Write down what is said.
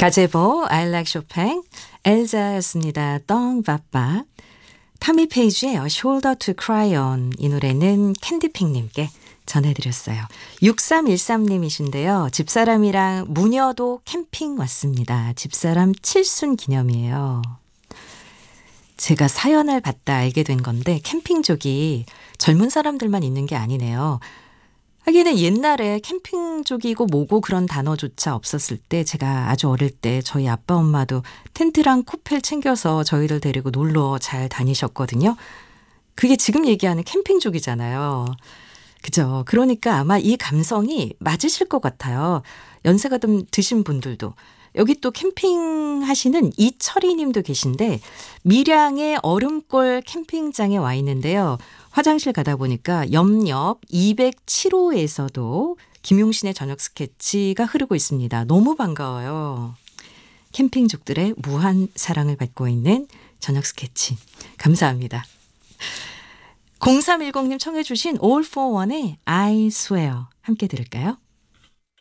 가제보, I like Chopin, 엘자였습니다. 똥 바빠. 타미 페이지의 A Shoulder to Cry On, 이 노래는 캔디핑님께 전해드렸어요. 6313님이신데요. 집사람이랑 무녀도 캠핑 왔습니다. 집사람 칠순 기념이에요. 제가 사연을 받다 알게 된 건데 캠핑족이 젊은 사람들만 있는 게 아니네요. 하기는 옛날에 캠핑족이고 뭐고 그런 단어조차 없었을 때, 제가 아주 어릴 때 저희 아빠 엄마도 텐트랑 코펠 챙겨서 저희를 데리고 놀러 잘 다니셨거든요. 그게 지금 얘기하는 캠핑족이잖아요. 그죠? 그러니까 아마 이 감성이 맞으실 것 같아요. 연세가 좀 드신 분들도. 여기 또 캠핑 하시는 이철희 님도 계신데, 밀양의 얼음골 캠핑장에 와 있는데요. 화장실 가다 보니까 옆 207호에서도 김용신의 저녁 스케치가 흐르고 있습니다. 너무 반가워요. 캠핑족들의 무한 사랑을 받고 있는 저녁 스케치. 감사합니다. 0310님 청해 주신 All for One의 I Swear 함께 들을까요?